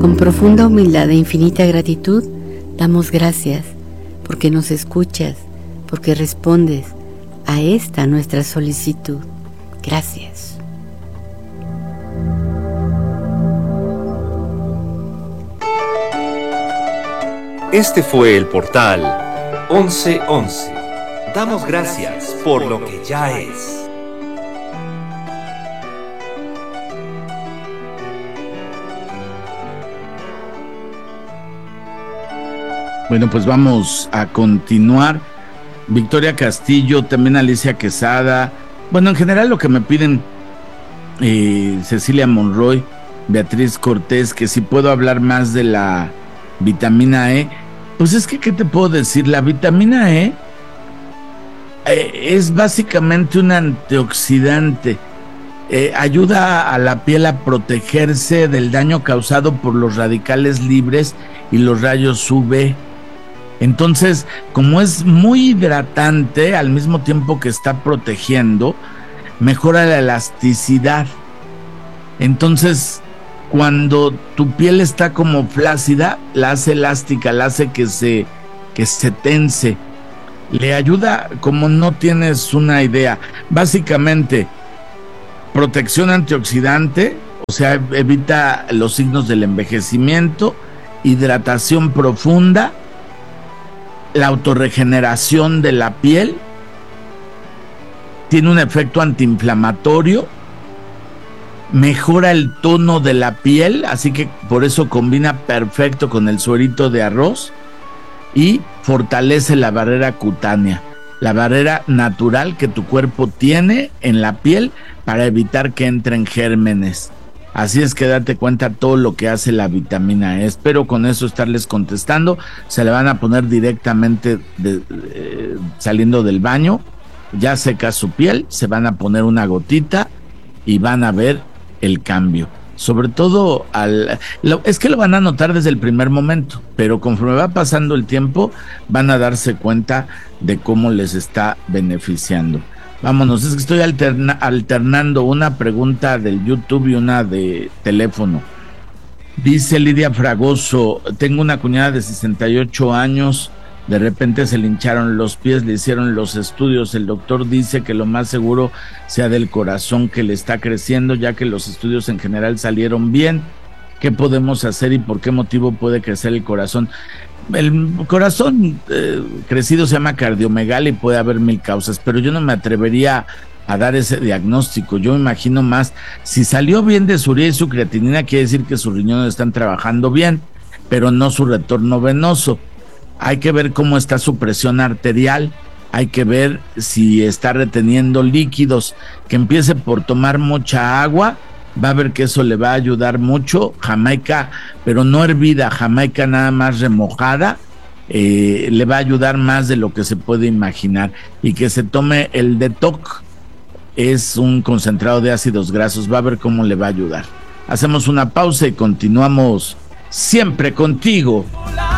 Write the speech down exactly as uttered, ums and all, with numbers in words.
Con profunda humildad e infinita gratitud, damos gracias porque nos escuchas, porque respondes a esta nuestra solicitud. Gracias. Este fue el portal once once. Damos gracias por lo que ya es. Bueno, pues vamos a continuar. Victoria Castillo, también Alicia Quesada. Bueno, en general lo que me piden eh, Cecilia Monroy, Beatriz Cortés, que si puedo hablar más de la vitamina E. Pues es que, ¿qué te puedo decir? La vitamina E eh, es básicamente un antioxidante. Eh, ayuda a la piel a protegerse del daño causado por los radicales libres y los rayos U V. Entonces, como es muy hidratante, al mismo tiempo que está protegiendo, mejora la elasticidad. Entonces, cuando tu piel está como flácida, la hace elástica, la hace que se, que se tense. Le ayuda como no tienes una idea. Básicamente, protección antioxidante, o sea, evita los signos del envejecimiento, hidratación profunda, la autorregeneración de la piel, tiene un efecto antiinflamatorio, mejora el tono de la piel, así que por eso combina perfecto con el suerito de arroz, y fortalece la barrera cutánea, la barrera natural que tu cuerpo tiene en la piel para evitar que entren gérmenes. Así es que date cuenta todo lo que hace la vitamina E. Espero con eso estarles contestando. Se le van a poner directamente de, eh, saliendo del baño. Ya seca su piel, se van a poner una gotita y van a ver el cambio. Sobre todo, al, lo, es que lo van a notar desde el primer momento, pero conforme va pasando el tiempo, van a darse cuenta de cómo les está beneficiando. Vámonos, es que estoy alterna, alternando una pregunta del YouTube y una de teléfono. Dice Lidia Fragoso: tengo una cuñada de sesenta y ocho años, de repente se le hincharon los pies, le hicieron los estudios, el doctor dice que lo más seguro sea del corazón que le está creciendo, ya que los estudios en general salieron bien. ¿Qué podemos hacer y por qué motivo puede crecer el corazón? El corazón eh, crecido se llama cardiomegalia y puede haber mil causas, pero yo no me atrevería a dar ese diagnóstico. Yo me imagino más, si salió bien de su urea y su creatinina, quiere decir que sus riñones están trabajando bien, pero no su retorno venoso. Hay que ver cómo está su presión arterial, hay que ver si está reteniendo líquidos, que empiece por tomar mucha agua. Va a ver que eso le va a ayudar mucho. Jamaica, pero no hervida, Jamaica nada más remojada, eh, le va a ayudar más de lo que se puede imaginar. Y que se tome el Detox, es un concentrado de ácidos grasos, va a ver cómo le va a ayudar. Hacemos una pausa y continuamos siempre contigo.